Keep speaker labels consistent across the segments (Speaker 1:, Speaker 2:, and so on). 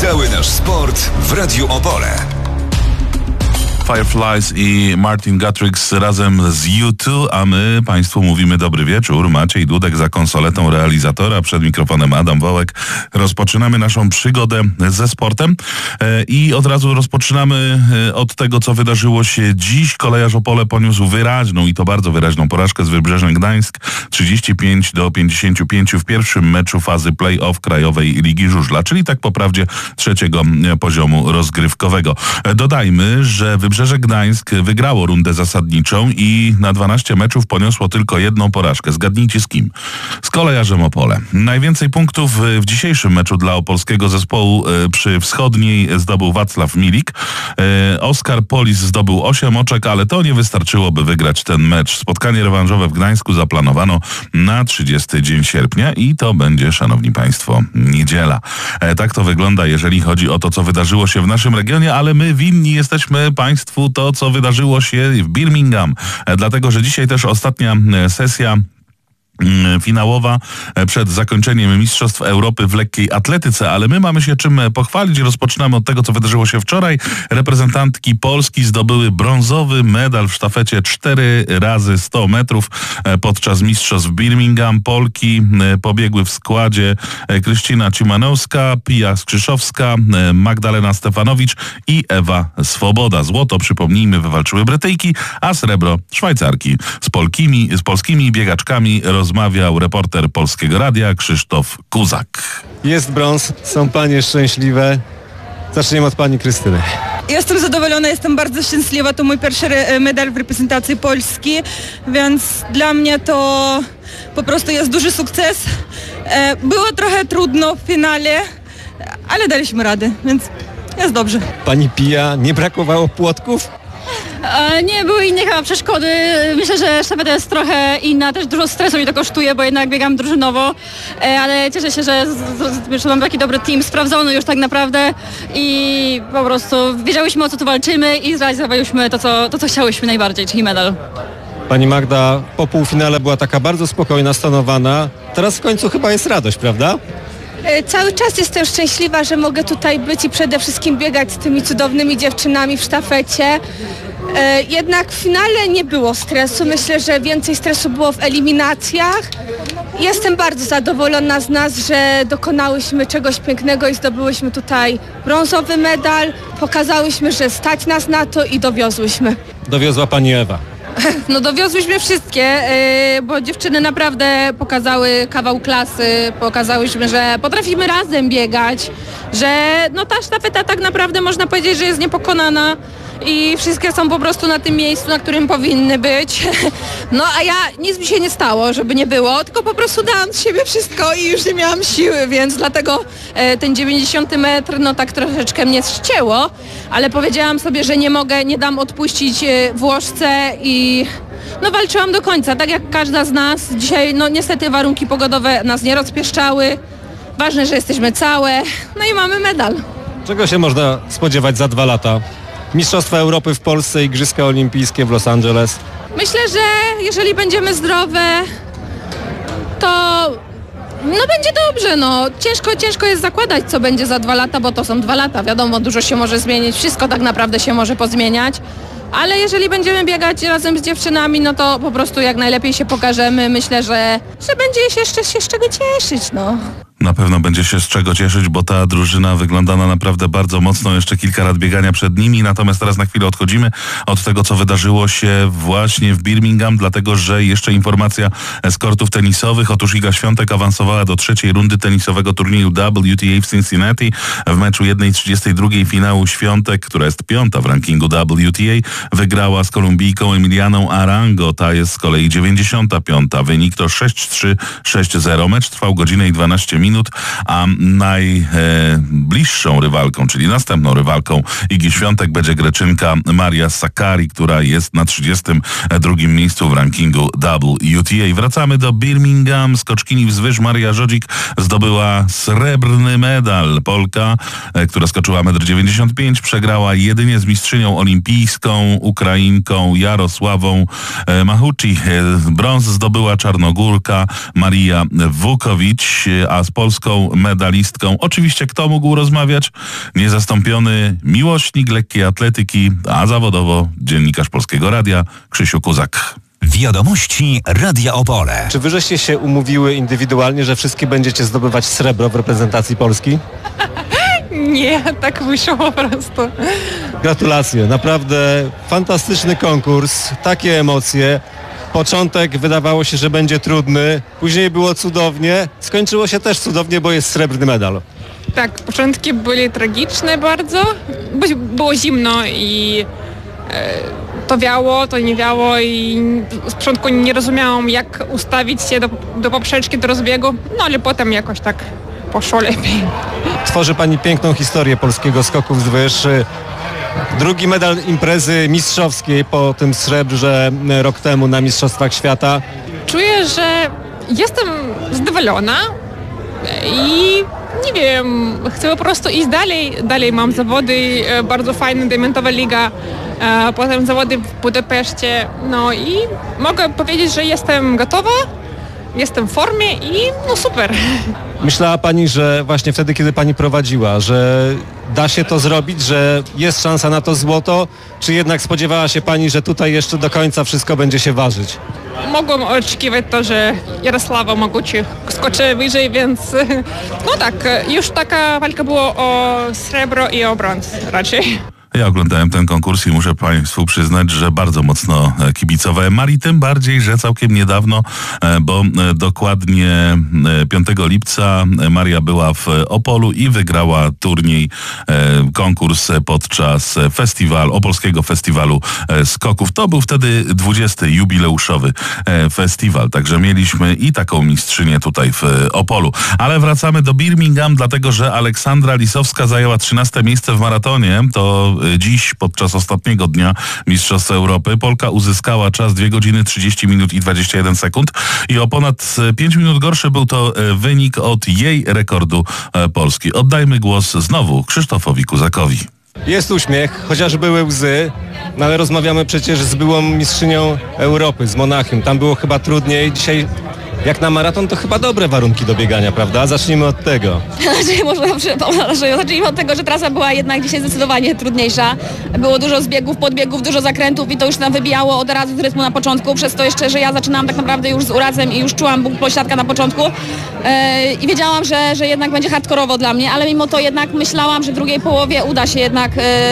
Speaker 1: Cały nasz sport w Radiu Opole.
Speaker 2: Fireflies i Martin Garrix razem z U2, a my Państwu mówimy dobry wieczór. Maciej Dudek za konsoletą realizatora, przed mikrofonem Adam Wołek. Rozpoczynamy naszą przygodę ze sportem i od razu rozpoczynamy od tego, co wydarzyło się dziś. Kolejarz Opole poniósł wyraźną i to bardzo wyraźną porażkę z Wybrzeżem Gdańsk 35-55 w pierwszym meczu fazy play-off Krajowej Ligi Żużla, czyli tak po prawdzie trzeciego poziomu rozgrywkowego. Dodajmy, że Wybrzeże Gdańsk wygrało rundę zasadniczą i na 12 meczów poniosło tylko jedną porażkę. Zgadnijcie z kim? Z Kolejarzem Opole. Najwięcej punktów w dzisiejszym meczu dla opolskiego zespołu przy Wschodniej zdobył Wacław Milik. Oskar Polis zdobył 8 oczek, ale to nie wystarczyło, by wygrać ten mecz. Spotkanie rewanżowe w Gdańsku zaplanowano na 30 dzień sierpnia i to będzie, szanowni państwo, niedziela. Tak to wygląda, jeżeli chodzi o to, co wydarzyło się w naszym regionie, ale my winni jesteśmy państwu to, co wydarzyło się w Birmingham. Dlatego, że dzisiaj też ostatnia sesja finałowa przed zakończeniem Mistrzostw Europy w lekkiej atletyce, ale my mamy się czym pochwalić. Rozpoczynamy od tego, co wydarzyło się wczoraj. Reprezentantki Polski zdobyły brązowy medal w sztafecie 4 razy 100 metrów podczas Mistrzostw Birmingham. Polki pobiegły w składzie Krystyna Cimanowska, Pia Skrzyszowska, Magdalena Stefanowicz i Ewa Swoboda. Złoto, przypomnijmy, wywalczyły Brytyjki, a srebro Szwajcarki. Z polskimi biegaczkami rozmawiał reporter Polskiego Radia Krzysztof Kuzak.
Speaker 3: Jest brąz, są panie szczęśliwe. Zaczniemy od pani Krystyny.
Speaker 4: Jestem zadowolona, jestem bardzo szczęśliwa. To mój pierwszy medal w reprezentacji Polski, więc dla mnie to po prostu jest duży sukces. Było trochę trudno w finale, ale daliśmy radę, więc jest dobrze.
Speaker 3: Pani Pia, nie brakowało płotków?
Speaker 5: Nie, były inne chyba przeszkody. Myślę, że sztafeta jest trochę inna, też dużo stresu mi to kosztuje, bo jednak biegam drużynowo, ale cieszę się, że mam taki dobry team, sprawdzony już tak naprawdę i po prostu wiedziałyśmy, o co tu walczymy i zrealizowałyśmy to, co chciałyśmy najbardziej, czyli medal.
Speaker 3: Pani Magda po półfinale była taka bardzo spokojna, stonowana. Teraz w końcu chyba jest radość, prawda?
Speaker 6: Cały czas jestem szczęśliwa, że mogę tutaj być i przede wszystkim biegać z tymi cudownymi dziewczynami w sztafecie. Jednak w finale nie było stresu. Myślę, że więcej stresu było w eliminacjach. Jestem bardzo zadowolona z nas, że dokonałyśmy czegoś pięknego i zdobyłyśmy tutaj brązowy medal. Pokazałyśmy, że stać nas na to i dowiozłyśmy.
Speaker 3: Dowiozła pani Ewa.
Speaker 4: No dowiozłyśmy wszystkie, bo dziewczyny naprawdę pokazały kawał klasy, pokazałyśmy, że potrafimy razem biegać, że no ta sztafeta tak naprawdę można powiedzieć, że jest niepokonana i wszystkie są po prostu na tym miejscu, na którym powinny być. No a ja, nic mi się nie stało, żeby nie było, tylko po prostu dałam z siebie wszystko i już nie miałam siły, więc dlatego ten 90 metr no tak troszeczkę mnie ścięło, ale powiedziałam sobie, że nie dam odpuścić Włoszce i no walczyłam do końca, tak jak każda z nas. Dzisiaj no niestety warunki pogodowe nas nie rozpieszczały. Ważne, że jesteśmy całe, no i mamy medal.
Speaker 3: Czego się można spodziewać za 2 lata? Mistrzostwa Europy w Polsce, Igrzyska Olimpijskie w Los Angeles.
Speaker 4: Myślę, że jeżeli będziemy zdrowe, to no będzie dobrze, no. Ciężko jest zakładać, co będzie za 2 lata, bo to są 2 lata. Wiadomo, dużo się może zmienić, wszystko tak naprawdę się może pozmieniać. Ale jeżeli będziemy biegać razem z dziewczynami, no to po prostu jak najlepiej się pokażemy. Myślę, że będzie się jeszcze z czego cieszyć, no.
Speaker 2: Na pewno będzie się z czego cieszyć, bo ta drużyna wygląda na naprawdę bardzo mocno. Jeszcze kilka lat biegania przed nimi. Natomiast teraz na chwilę odchodzimy od tego, co wydarzyło się właśnie w Birmingham, dlatego że jeszcze informacja z kortów tenisowych. Otóż Iga Świątek awansowała do 3. rundy tenisowego turnieju WTA w Cincinnati. W meczu 1:32 finału Świątek, która jest 5. w rankingu WTA, wygrała z Kolumbijką Emilianą Arango. Ta jest z kolei 95. Wynik to 6-3, 6-0. Mecz trwał godzinę i 12 minut. A najbliższą rywalką, czyli następną rywalką Igi Świątek będzie Greczynka Maria Sakkari, która jest na 32. miejscu w rankingu WTA. Wracamy do Birmingham. Skoczkini wzwyż Maria Żodzik zdobyła srebrny medal. Polka, która skoczyła 1,95 m, przegrała jedynie z mistrzynią olimpijską Ukrainką Jarosławą Mahucci. Brąz zdobyła Czarnogórka Maria Wukowicz, a z polską medalistką. Oczywiście kto mógł rozmawiać? Niezastąpiony miłośnik lekkiej atletyki, a zawodowo dziennikarz Polskiego Radia Krzysiu Kuzak.
Speaker 1: Wiadomości Radia Opole.
Speaker 3: Czy wy żeście się umówiły indywidualnie, że wszystkie będziecie zdobywać srebro w reprezentacji Polski?
Speaker 4: Nie, tak wyszło po prostu.
Speaker 3: Gratulacje, naprawdę fantastyczny konkurs, takie emocje. Początek wydawało się, że będzie trudny, później było cudownie, skończyło się też cudownie, bo jest srebrny medal.
Speaker 7: Tak, początki były tragiczne bardzo, bo było zimno i to wiało, to nie wiało i z początku nie rozumiałam, jak ustawić się do poprzeczki, do rozbiegu, no ale potem jakoś tak poszło lepiej.
Speaker 3: Tworzy pani piękną historię polskiego skoków z wyż. Drugi medal imprezy mistrzowskiej po tym srebrze rok temu na Mistrzostwach Świata.
Speaker 7: Czuję, że jestem zadowolona i nie wiem, chcę po prostu iść dalej. Dalej mam zawody, bardzo fajne, diamentowa liga, potem zawody w Budapeszcie, no i mogę powiedzieć, że jestem gotowa, jestem w formie i no super.
Speaker 3: Myślała pani, że właśnie wtedy, kiedy pani prowadziła, że da się to zrobić, że jest szansa na to złoto, czy jednak spodziewała się pani, że tutaj jeszcze do końca wszystko będzie się ważyć?
Speaker 7: Mogłam oczekiwać to, że Jarosława Moguci skoczy wyżej, więc no tak, już taka walka była o srebro i o brąz raczej.
Speaker 2: Ja oglądałem ten konkurs i muszę Państwu przyznać, że bardzo mocno kibicowałem Marii, tym bardziej, że całkiem niedawno, bo dokładnie 5 lipca Maria była w Opolu i wygrała turniej, konkurs podczas Opolskiego Festiwalu Skoków. To był wtedy 20. jubileuszowy festiwal, także mieliśmy i taką mistrzynię tutaj w Opolu. Ale wracamy do Birmingham, dlatego że Aleksandra Lisowska zajęła 13. miejsce w maratonie. To dziś podczas ostatniego dnia Mistrzostw Europy Polka uzyskała czas 2 godziny 30 minut i 21 sekund i o ponad 5 minut gorszy był to wynik od jej rekordu Polski. Oddajmy głos znowu Krzysztofowi Kuzakowi.
Speaker 3: Jest uśmiech, chociaż były łzy, no ale rozmawiamy przecież z byłą mistrzynią Europy, z Monachium. Tam było chyba trudniej. Dzisiaj jak na maraton to chyba dobre warunki do biegania, prawda? Zacznijmy od tego.
Speaker 5: Zacznijmy od tego, że trasa była jednak dzisiaj zdecydowanie trudniejsza. Było dużo zbiegów, podbiegów, dużo zakrętów i to już nam wybijało od razu z rytmu na początku. Przez to jeszcze, że ja zaczynałam tak naprawdę już z urazem i już czułam ból pośladka na początku. I wiedziałam, że jednak będzie hardkorowo dla mnie, ale mimo to jednak myślałam, że w drugiej połowie uda się jednak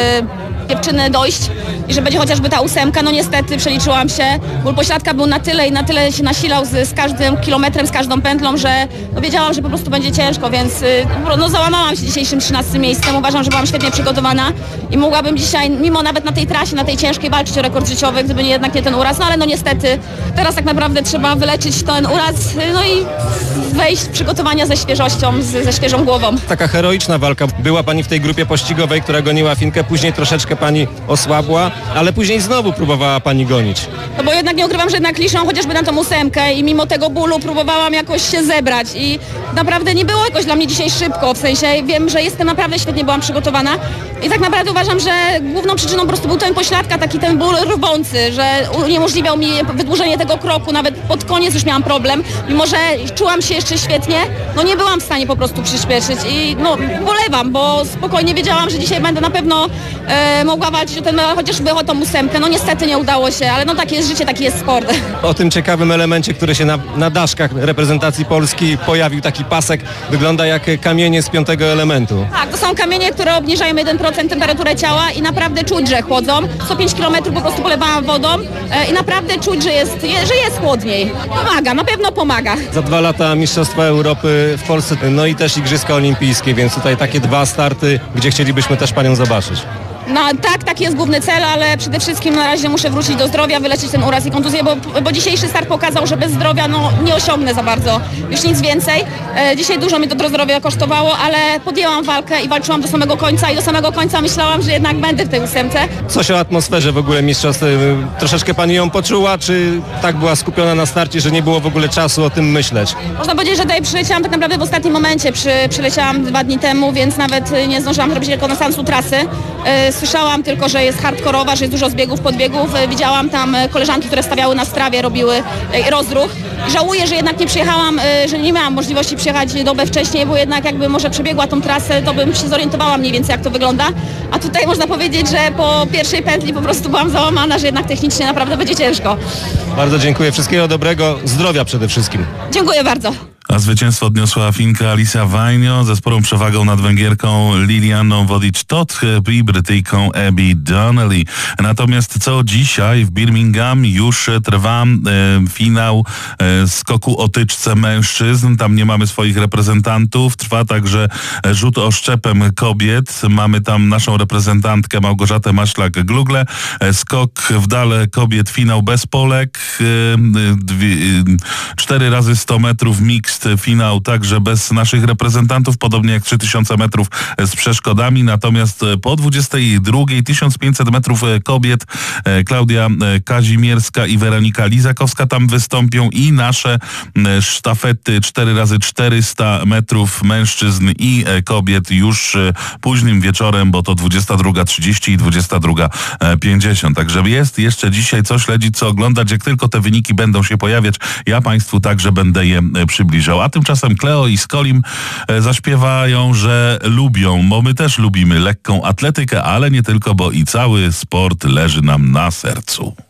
Speaker 5: dziewczyny dojść i że będzie chociażby ta 8. No niestety przeliczyłam się. Ból pośladka był na tyle się nasilał z każdym kilometrem, z każdą pętlą, że no wiedziałam, że po prostu będzie ciężko, więc no załamałam się dzisiejszym 13 miejscem. Uważam, że byłam świetnie przygotowana i mogłabym dzisiaj, mimo nawet na tej trasie, na tej ciężkiej, walczyć o rekord życiowy, gdyby jednak nie ten uraz. No ale no niestety teraz tak naprawdę trzeba wyleczyć ten uraz, no i wejść w przygotowania ze świeżością, ze świeżą głową.
Speaker 3: Taka heroiczna walka. Była pani w tej grupie pościgowej, która goniła Finkę, później troszeczkę pani osłabła, ale później znowu próbowała pani gonić.
Speaker 5: No bo jednak nie ukrywam, że jednak liczą chociażby na tą 8 i mimo tego bólu próbowałam jakoś się zebrać i naprawdę nie było jakoś dla mnie dzisiaj szybko, w sensie wiem, że jestem naprawdę świetnie byłam przygotowana i tak naprawdę uważam, że główną przyczyną po prostu był ten pośladka, taki ten ból rwący, że uniemożliwiał mi wydłużenie tego kroku, nawet pod koniec już miałam problem, mimo że czułam się jeszcze świetnie, no nie byłam w stanie po prostu przyspieszyć i no bolewam, bo spokojnie wiedziałam, że dzisiaj będę na pewno mogła walczyć o ten medal, chociażby o tą 8. No niestety nie udało się, ale no takie jest życie, taki jest sport.
Speaker 3: O tym ciekawym elemencie, który się na daszkach reprezentacji Polski pojawił, taki pasek, wygląda jak kamienie z 5. elementu.
Speaker 5: Tak, to są kamienie, które obniżają 1% temperaturę ciała i naprawdę czuć, że chłodzą. Co 5 km po prostu polewałam wodą i naprawdę czuć, że jest chłodniej. Pomaga, na pewno pomaga.
Speaker 3: Za 2 lata Mistrzostwa Europy w Polsce, no i też Igrzyska Olimpijskie, więc tutaj takie 2 starty, gdzie chcielibyśmy też panią zobaczyć.
Speaker 5: No tak, taki jest główny cel, ale przede wszystkim na razie muszę wrócić do zdrowia, wyleczyć ten uraz i kontuzję, bo dzisiejszy start pokazał, że bez zdrowia no, nie osiągnę za bardzo, już nic więcej. Dzisiaj dużo mi to zdrowia kosztowało, ale podjęłam walkę i walczyłam do samego końca i do samego końca myślałam, że jednak będę w tej 8.
Speaker 3: Coś o atmosferze w ogóle mistrzostw. Troszeczkę pani ją poczuła, czy tak była skupiona na starcie, że nie było w ogóle czasu o tym myśleć?
Speaker 5: Można powiedzieć, że tutaj przyleciałam tak naprawdę w ostatnim momencie, przyleciałam 2 dni temu, więc nawet nie zdążyłam zrobić rekonesansu trasy.
Speaker 8: słyszałam tylko, że jest hardkorowa, że jest dużo zbiegów, podbiegów. Widziałam tam koleżanki, które stawiały na strawie, robiły rozruch. Żałuję, że jednak nie przyjechałam, że nie miałam możliwości przyjechać dobę wcześniej, bo jednak jakby może przebiegła tą trasę, to bym się zorientowała mniej więcej, jak to wygląda. A tutaj można powiedzieć, że po pierwszej pętli po prostu byłam załamana, że jednak technicznie naprawdę będzie ciężko.
Speaker 3: Bardzo dziękuję. Wszystkiego dobrego. Zdrowia przede wszystkim.
Speaker 8: Dziękuję bardzo.
Speaker 2: A zwycięstwo odniosła Finka Alicia Wajnio ze sporą przewagą nad Węgierką Lilianą Wodic-Toth i Brytyjką Abby Donnelly. Natomiast co dzisiaj w Birmingham już trwa finał skoku o tyczce mężczyzn. Tam nie mamy swoich reprezentantów. Trwa także rzut oszczepem kobiet. Mamy tam naszą reprezentantkę Małgorzatę Maślak-Glugle. Skok w dale kobiet, finał bez Polek. 4 razy 100 metrów mix. Finał także bez naszych reprezentantów, podobnie jak 3000 metrów z przeszkodami. Natomiast po 22 1500 metrów kobiet Klaudia Kazimierska i Weronika Lizakowska tam wystąpią i nasze sztafety 4x400 metrów mężczyzn i kobiet już późnym wieczorem, bo to 22:30 i 22:50. Także jest jeszcze dzisiaj co śledzić, co oglądać. Jak tylko te wyniki będą się pojawiać, ja Państwu także będę je przybliżał. A tymczasem Kleo i Skolim zaśpiewają, że lubią, bo my też lubimy lekką atletykę, ale nie tylko, bo i cały sport leży nam na sercu.